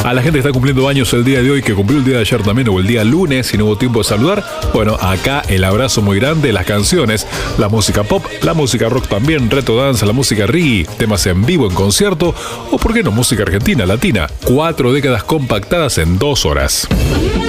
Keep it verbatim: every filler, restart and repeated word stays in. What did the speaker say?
A la gente que está cumpliendo años el día de hoy, que cumplió el día de ayer también, o el día lunes, si no hubo tiempo de saludar, bueno, acá el abrazo muy grande, las canciones, la música pop, la música rock también, retro dance, la música reggae, temas en vivo, en concierto, o por qué no, música argentina, latina. Cuatro décadas compactadas en dos horas.